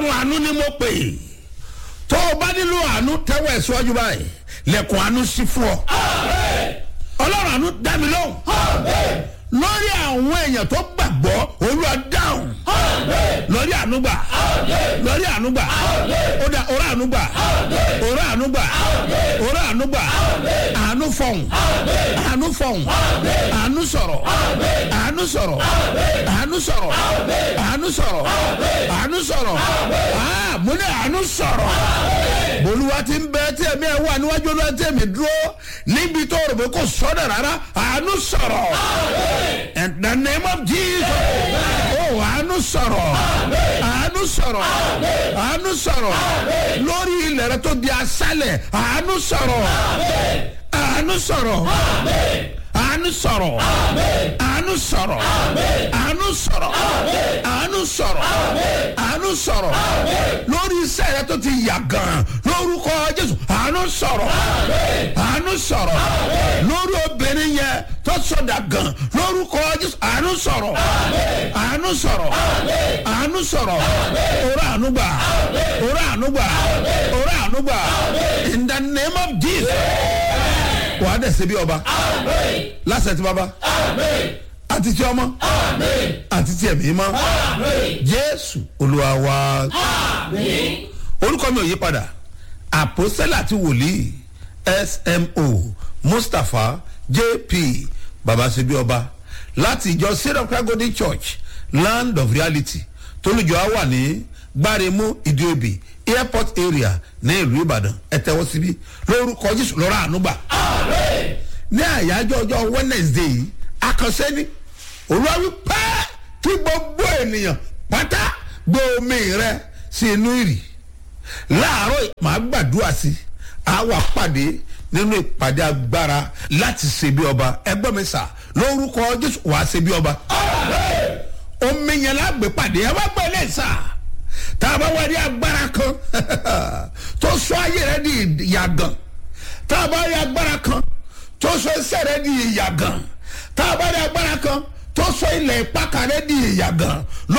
ọlọ́run àánú ni mo pè é tó o bá nílò àánú tẹ́wọ́ ẹ̀ síwájú báyìí lẹ̀kùn àánú sí fún ọ. ọlọ́run àánú dá mi lóhùn lórí àwọn èèyàn tó gbàgbọ́ Olúwa dáhùn lórí ànúgbà lórí ànúgbà ọ̀rọ̀ ànúgbà ọ̀rọ̀ ànúgbà ọ̀rọ̀ ànúgbà àánú fọ̀hún àánú fọ̀hún àánú sọ̀rọ̀ àánú sọ̀rọ̀ àánú sọ̀rọ̀ àánú sọ̀rọ̀ àánú sọ̀rọ̀ mo ní àánú sọ̀rọ̀ Olúwa ti ń bẹ tí ẹ̀mí ẹ̀ wà níwájú Olúwa tí ẹ̀mí dúró níbi tó rò pé kò sọ́dọ̀ rárá àánú sọ̀rọ̀. In the name of Jesus. Oh, àánú sọ̀rọ̀. Àánú sọ̀rọ̀. Àánú sọ̀rọ̀. Lórí ilẹ̀ rẹ tó di aṣálẹ̀. Àánú sọ̀rọ̀. Àánú sọ̀rọ̀. Àánú sọ̀rọ̀. Àánú sọ̀rọ̀. Àánú sọ̀rọ̀. Àánú sọ̀rọ̀. Àánú sọ̀rọ̀. Lórí iṣẹ́ rẹ tó ti yà gan. Lórúkọ Jésù. Àánú sọ̀rọ̀. Àánú sọ̀rọ̀. Lórí obìnrin yẹn tó sọdà gan. Lórúkọ Jésù. Àánú sọ̀rọ̀. Àánú sọ̀rọ̀. Àánú sọ̀rọ̀. Ọ̀rọ̀ ànúgbà. Ọ̀rọ̀ ànúgbà. Ọ̀rọ̀ ànúgbà. In the name of Jesus. Wà á dẹ̀ ṣe bí ọba. Lásẹ̀ tí bàbá. Àti tí ọmọ. Àti tí ẹ̀mí mọ́. Jésù Olúwa wa. Orúkọ mi ò yí padà. Àpọ́sítélì àti wòlíì SMO Mustapha JP bàbá ṣe bí ọba láti ìjọ Cedar Golden Church Land of Reality tólùjọ á wà ní Gbáremú Ìdíòbí airport area ní ìlú Ìbàdàn ẹ tẹ́wọ́ síbí lórúkọ Jésù lọ́rọ̀ ànúgbà. Ní àyájọ́ ọjọ́ Wednesday àkànṣe ní Olúwa wí pé kí gbogbo ènìyàn pátá gbé omi rẹ sí inú ìrì láàárọ̀ màá gbàdúrà sí àwa pàdé nínú ìpàdé agbára láti ṣe bí ọba ẹgbẹ́ mi sà lórúkọ Jésù wàá ṣe bí ọba. Omi yẹn lágbè pàdé ẹ wá gbẹ lẹ sà tá a bá wá rí agbára kan tó sọ ayé rẹ di yàgàn tá a bá rí agbára kan tó sọ iṣẹ́ rẹ di yàgàn tá a bá rí agbára kan tó sọ ilẹ̀ ìpàkà rẹ di yàgàn.